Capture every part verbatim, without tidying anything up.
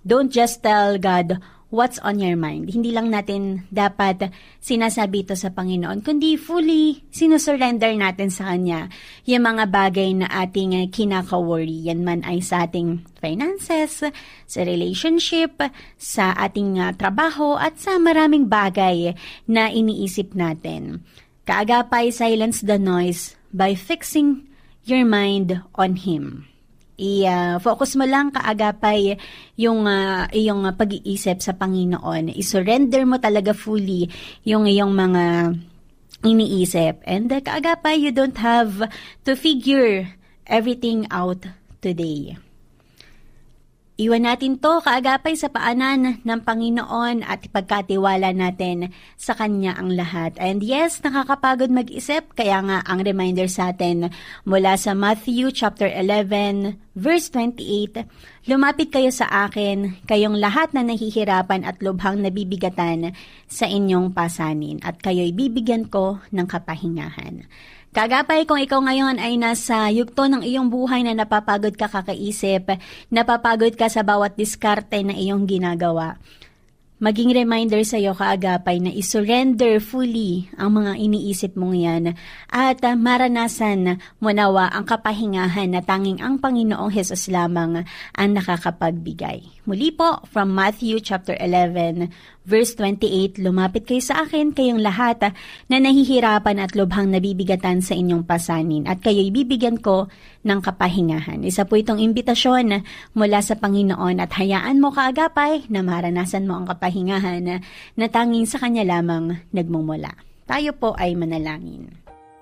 don't just tell God what's on your mind. Hindi lang natin dapat sinasabi ito sa Panginoon, kundi fully sinusurrender natin sa Kanya yung mga bagay na ating kinaka-worry. Yan man ay sa ating finances, sa relationship, sa ating uh, trabaho, at sa maraming bagay na iniisip natin. Kaagapay, silence the noise by fixing your mind on Him. I-focus uh, mo lang kaagapay yung uh, iyong uh, pag-iisip sa Panginoon. I-surrender mo talaga fully yung iyong mga iniisip. And uh, kaagapay, you don't have to figure everything out today. Iwan natin to kaagapay sa paanan ng Panginoon at ipagkatiwala natin sa Kanya ang lahat. And yes, nakakapagod mag-isip, kaya nga ang reminder sa atin mula sa Matthew chapter eleven, verse twenty-eight, lumapit kayo sa akin, kayong lahat na nahihirapan at lubhang nabibigatan sa inyong pasanin, at kayo'y bibigyan ko ng kapahingahan. Kagapay, kung ikaw ngayon ay nasa yugto ng iyong buhay na napapagod ka kakaisip, napapagod ka sa bawat diskarte na iyong ginagawa, maging reminder sa iyo kaagapay na isurrender fully ang mga iniisip mong yan at uh, maranasan mo nawa ang kapahingahan na tanging ang Panginoong Hesus lamang ang nakakapagbigay. Muli po, from Matthew chapter eleven, verse twenty-eight, lumapit kayo sa akin, kayong lahat na nahihirapan at lubhang nabibigatan sa inyong pasanin, at kayo'y bibigyan ko ng kapahingahan. Isa po itong imbitasyon mula sa Panginoon, at hayaan mo kaagapay na maranasan mo ang kapahingahan na tanging sa Kanya lamang nagmumula. Tayo po ay manalangin.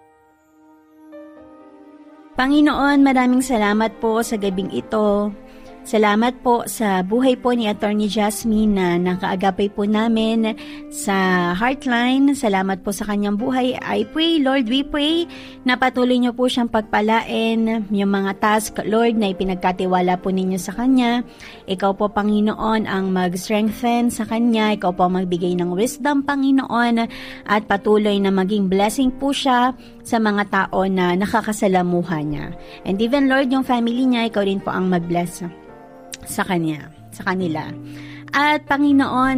Panginoon, maraming salamat po sa gabing ito. Salamat po sa buhay po ni Attorney Jasmine na nakaagapay po namin sa Heartline. Salamat po sa kanyang buhay. I pray, Lord, we pray na patuloy niyo po siyang pagpalain yung mga task, Lord, na ipinagkatiwala po ninyo sa kanya. Ikaw po, Panginoon, ang mag-strengthen sa kanya. Ikaw po ang magbigay ng wisdom, Panginoon, at patuloy na maging blessing po siya sa mga tao na nakakasalamuha niya. And even, Lord, yung family niya, ikaw rin po ang mag-bless sa kanya, sa kanila. At Panginoon,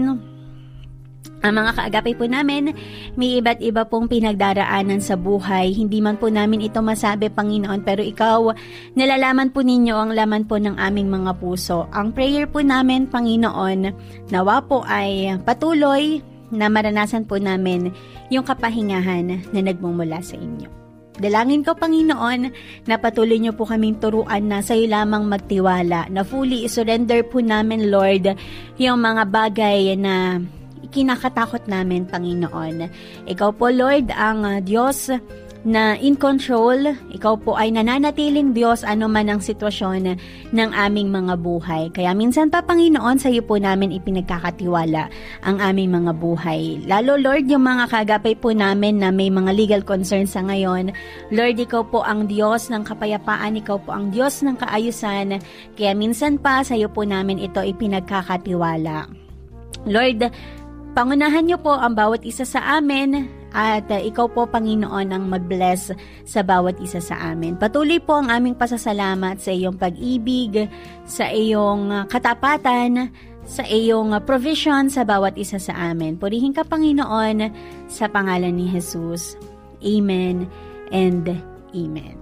ang mga kaagapay po namin, may iba't iba pong pinagdaraanan sa buhay. Hindi man po namin ito masabi, Panginoon, pero ikaw, nalalaman po ninyo ang laman po ng aming mga puso. Ang prayer po namin, Panginoon, nawa po ay patuloy na maranasan po namin yung kapahingahan na nagmumula sa inyo. Dalangin ko, Panginoon, na patuloy niyo po kaming turuan na sa iyo lamang magtiwala, na fully isurrender po namin, Lord, yung mga bagay na kinakatakot namin, Panginoon. Ikaw po, Lord, ang uh, Diyos na in control. Ikaw po ay nananatiling Diyos ano man ang sitwasyon ng aming mga buhay. Kaya minsan pa, Panginoon, sa iyo po namin ipinagkakatiwala ang aming mga buhay. Lalo, Lord, yung mga kagapay po namin na may mga legal concerns sa ngayon. Lord, ikaw po ang Diyos ng kapayapaan. Ikaw po ang Diyos ng kaayusan. Kaya minsan pa, sa iyo po namin ito ipinagkakatiwala. Lord, pangunahan niyo po ang bawat isa sa amin. At uh, ikaw po, Panginoon, ang mag-bless sa bawat isa sa amin. Patuloy po ang aming pasasalamat sa iyong pag-ibig, sa iyong uh, katapatan, sa iyong uh, provision sa bawat isa sa amin. Purihin ka, Panginoon, sa pangalan ni Jesus. Amen and Amen.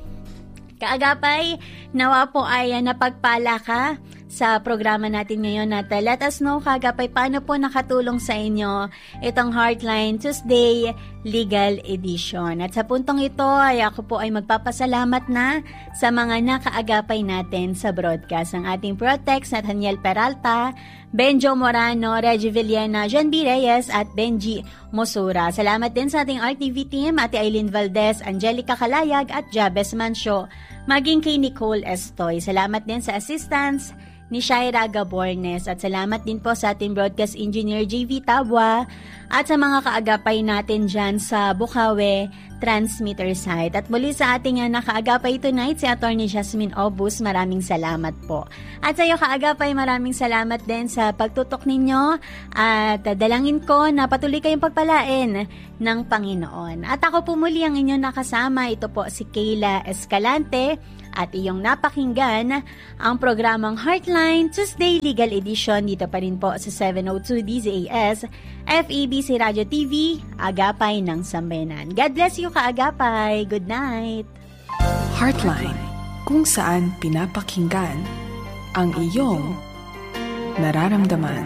Kaagapay, nawa po ay uh, napagpala ka sa programa natin ngayon at uh, let us know kagapay paano po nakatulong sa inyo itong Heartline Tuesday Legal Edition. At sa puntong ito ay ako po ay magpapasalamat na sa mga nakaagapay natin sa broadcast. Ang ating Protex, Nathaniel Peralta, Benjo Morano, Reggie Villena, John B. Reyes at Benji Mosura. Salamat din sa ating R T V team, Ate Aileen Valdez, Angelica Kalayag at Jabez Mancio, maging kay Nicole Estoy. Salamat din sa assistance ni Shaira Gabornes at salamat din po sa ating broadcast engineer J V Tabwa at sa mga kaagapay natin dyan sa Bukawe transmitter site. At muli sa ating uh, nakaagapay tonight si Attorney Jasmine Obus, maraming salamat po. At sa iyo kaagapay, maraming salamat din sa pagtutok ninyo at uh, dalangin ko na patuloy kayong pagpalain ng Panginoon. At ako po muli ang inyong nakasama, ito po si Kayla Escalante At iyong napakinggan ang programang Heartline Tuesday Legal Edition dito pa rin po sa seven oh two D Z A S, F E B C Radio T V, Agapay ng Sambenan. God bless you, Kaagapay. Good night. Heartline, kung saan pinapakinggan ang iyong nararamdaman.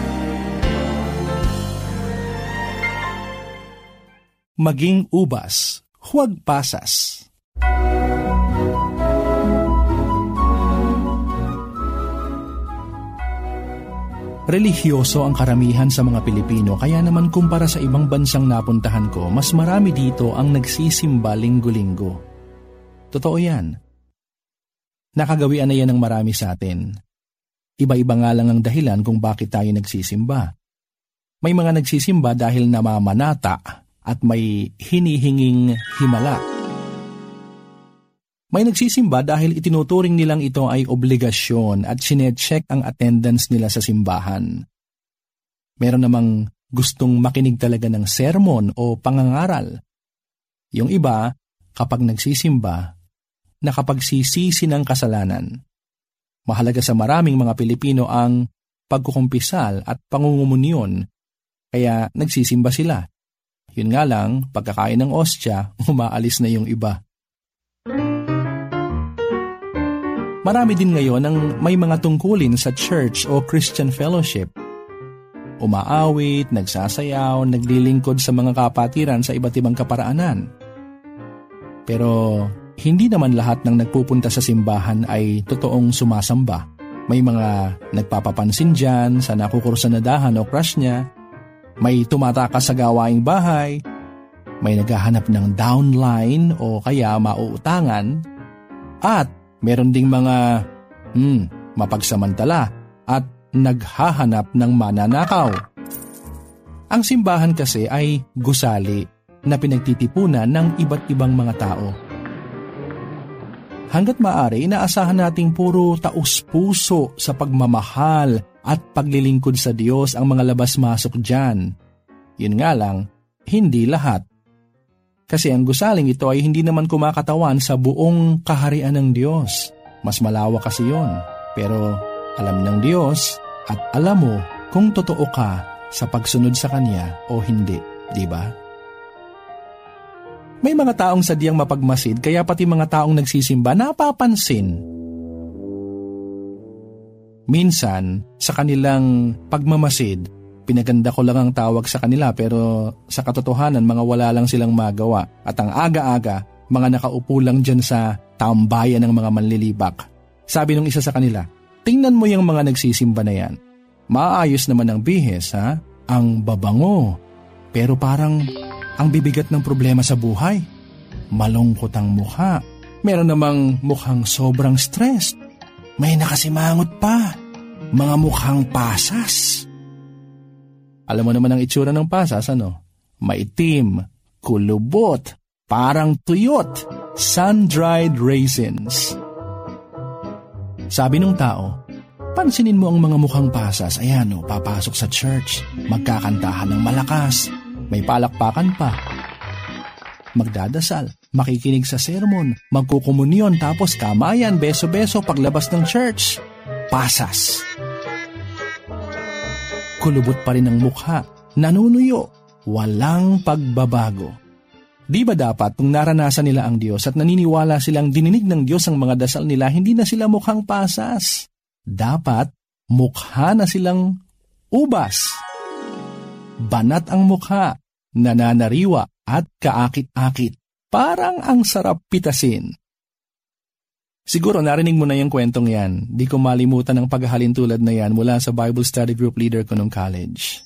Maging ubas, huwag pasas. Relihiyoso ang karamihan sa mga Pilipino, kaya naman kumpara sa ibang bansang napuntahan ko, mas marami dito ang nagsisimba linggo-linggo. Totoo yan. Nakagawian na yan ng marami sa atin. Iba-iba nga lang ang dahilan kung bakit tayo nagsisimba. May mga nagsisimba dahil namamanata at may hinihinging himala. May nagsisimba dahil itinuturing nilang ito ay obligasyon at sinecheck ang attendance nila sa simbahan. Meron namang gustong makinig talaga ng sermon o pangangaral. Yung iba, kapag nagsisimba, nakapagsisisi ng kasalanan. Mahalaga sa maraming mga Pilipino ang pagkukumpisal at pangungumunyon, kaya nagsisimba sila. Yun nga lang, pagkakain ng ostya, umaalis na yung iba. Marami din ngayon ang may mga tungkulin sa church o Christian fellowship. Umaawit, nagsasayaw, naglilingkod sa mga kapatiran sa iba't ibang kaparaanan. Pero hindi naman lahat ng nagpupunta sa simbahan ay totoong sumasamba. May mga nagpapapansin dyan sa nakukursanadahan o crush niya. May tumatakas sa gawaing bahay. May naghahanap ng downline o kaya mauutangan. At meron ding mga hmm, mapagsamantala at naghahanap ng mananakaw. Ang simbahan kasi ay gusali na pinagtitipunan ng iba't ibang mga tao. Hanggat maaari, inaasahan nating puro taus-puso sa pagmamahal at paglilingkod sa Diyos ang mga labas-masok dyan. Yun nga lang, hindi lahat. Kasi ang gusaling ito ay hindi naman kumakatawan sa buong kaharian ng Diyos. Mas malawak kasi yun. Pero alam ng Diyos at alam mo kung totoo ka sa pagsunod sa Kanya o hindi, di ba? May mga taong sadyang mapagmasid kaya pati mga taong nagsisimba napapansin. Minsan, sa kanilang pagmamasid, pinaganda ko lang ang tawag sa kanila pero sa katotohanan mga wala lang silang magawa at ang aga-aga mga nakaupo lang dyan sa tambayan ng mga manlilibak. Sabi nung isa sa kanila, tingnan mo yung mga nagsisimba na yan. Maayos naman ang bihis, ha? Ang babango. Pero parang ang bibigat ng problema sa buhay. Malungkot ang mukha. Meron namang mukhang sobrang stressed. May nakasimangot pa. Mga mukhang pasas. Alam mo naman ang itsura ng pasas, ano? Maitim, kulubot, parang tuyot, sun-dried raisins. Sabi nung tao, pansinin mo ang mga mukhang pasas. Ayan o, papasok sa church, magkakantahan ng malakas, may palakpakan pa. Magdadasal, makikinig sa sermon, magkukomunyon, tapos kamayan, beso-beso paglabas ng church. Pasas. Kulubot pa rin ang mukha, nanunuyo, walang pagbabago. Di ba dapat kung naranasan nila ang Diyos at naniniwala silang dininig ng Diyos ang mga dasal nila, hindi na sila mukhang pasas? Dapat mukha na silang ubas. Banat ang mukha, nananariwa at kaakit-akit. Parang ang sarap pitasin. Siguro narinig mo na yung kwentong yan. Di ko malimutan ang paghahalin tulad na yan mula sa Bible study group leader ko nung college.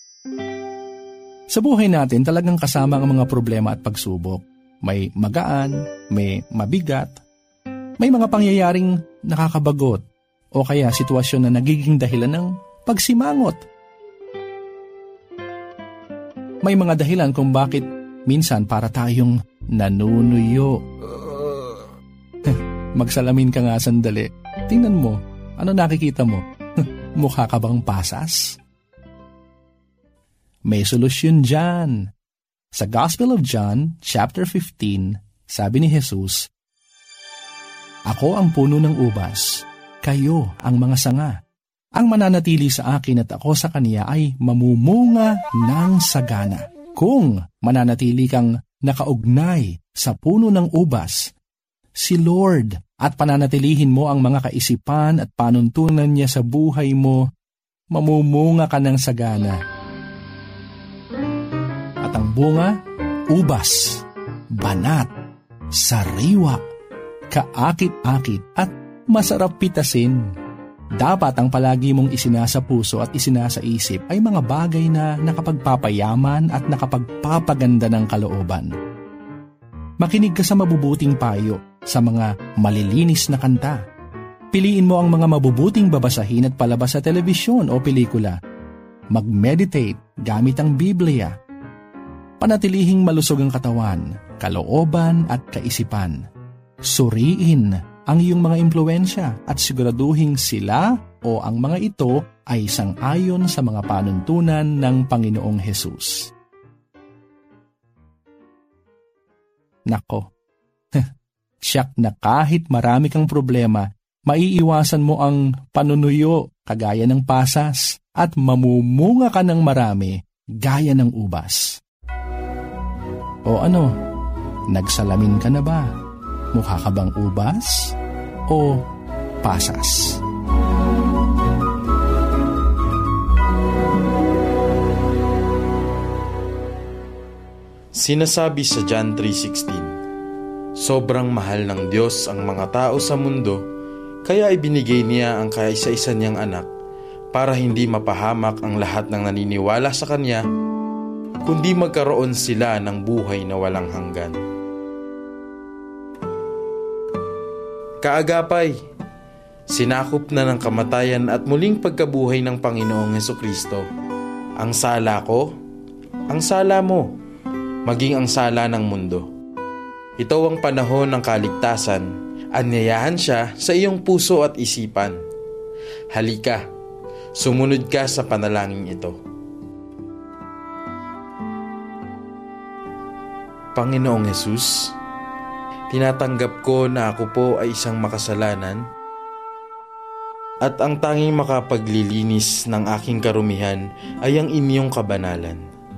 Sa buhay natin talagang kasama ang mga problema at pagsubok. May magaan, may mabigat, may mga pangyayaring nakakabagot o kaya sitwasyon na nagiging dahilan ng pagsimangot. May mga dahilan kung bakit minsan para tayong nanunuyo. Magsalamin ka nga sandali. Tingnan mo, ano nakikita mo? Mukha ka bang pasas? May solusyon dyan. Sa Gospel of John, chapter fifteen, sabi ni Jesus, Ako ang puno ng ubas, kayo ang mga sanga. Ang mananatili sa akin at ako sa kaniya ay mamumunga ng sagana. Kung mananatili kang nakaugnay sa puno ng ubas, si Lord, at pananatilihin mo ang mga kaisipan at panuntunan niya sa buhay mo, mamumunga ka ng sagana. At ang bunga, ubas, banat, sariwa, kaakit-akit at masarap pitasin. Dapat ang palagi mong isinasa puso at isinasa isip ay mga bagay na nakapagpapayaman at nakapagpapaganda ng kalooban. Makinig ka sa mabubuting payo, sa mga malilinis na kanta. Piliin mo ang mga mabubuting babasahin at palabas sa telebisyon o pelikula. Mag-meditate gamit ang Biblia. Panatilihing malusog ang katawan, kalooban at kaisipan. Suriin ang iyong mga impluensya at siguraduhing sila o ang mga ito ay sang-ayon sa mga panuntunan ng Panginoong Hesus. Nako, siyak na kahit marami kang problema, maiiwasan mo ang panunuyo kagaya ng pasas at mamumunga ka ng marami gaya ng ubas. O ano, nagsalamin ka na ba? Mukha ka bang ubas o pasas? Sinasabi sa John three sixteen, sobrang mahal ng Diyos ang mga tao sa mundo, kaya ibinigay niya ang kaisa-isa niyang anak para hindi mapahamak ang lahat ng naniniwala sa Kanya, kundi magkaroon sila ng buhay na walang hanggan. Kaagapay, sinakop na ng kamatayan at muling pagkabuhay ng Panginoong Hesukristo. Ang sala ko, ang sala mo, maging ang sala ng mundo. Ito ang panahon ng kaligtasan. Anyayahan siya sa iyong puso at isipan. Halika, sumunod ka sa panalangin ito. Panginoong Hesus, tinatanggap ko na ako po ay isang makasalanan at ang tanging makapaglilinis ng aking karumihan ay ang inyong kabanalan.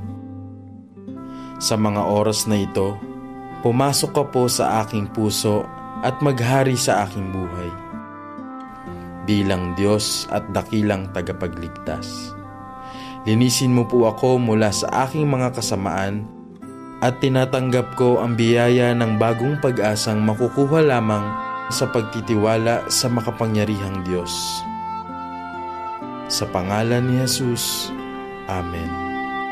Sa mga oras na ito, pumasok ka po sa aking puso at maghari sa aking buhay bilang Diyos at dakilang tagapagligtas. Linisin mo po ako mula sa aking mga kasamaan at tinatanggap ko ang biyaya ng bagong pag-asang makukuha lamang sa pagtitiwala sa makapangyarihang Diyos. Sa pangalan ni Jesus, Amen.